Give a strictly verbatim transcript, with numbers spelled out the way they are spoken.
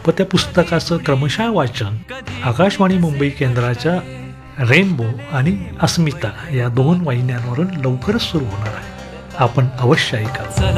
व त्या पुस्तकाचं क्रमशः वाचन आकाशवाणी मुंबई केंद्राच्या रेनबो आणि अस्मिता या दोन वाहिन्यांवरून लवकरच सुरू होणार आहे. आपण अवश्य ऐका.